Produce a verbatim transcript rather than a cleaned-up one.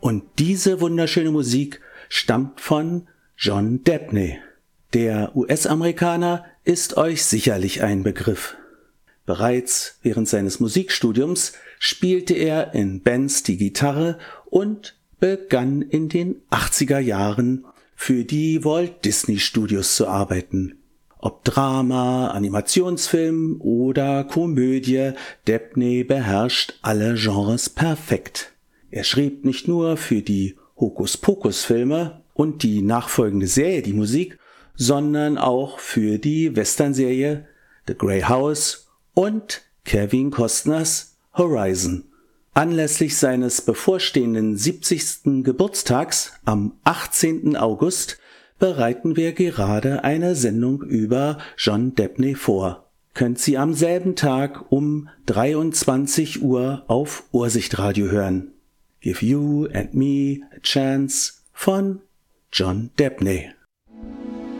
Und diese wunderschöne Musik stammt von John Debney. Der U S-Amerikaner ist euch sicherlich ein Begriff. Bereits während seines Musikstudiums spielte er in Bands die Gitarre und begann in den achtziger Jahren für die Walt Disney Studios zu arbeiten. Ob Drama, Animationsfilm oder Komödie, Debney beherrscht alle Genres perfekt. Er schrieb nicht nur für die Hokuspokus-Filme und die nachfolgende Serie die Musik, sondern auch für die Western-Serie The Grey House und Kevin Costners Horizon. Anlässlich seines bevorstehenden siebzigsten Geburtstags am achtzehnten August bereiten wir gerade eine Sendung über John Debney vor. Könnt Sie am selben Tag um dreiundzwanzig Uhr auf Ursichtradio hören. Give You and Me a Chance von John Debney.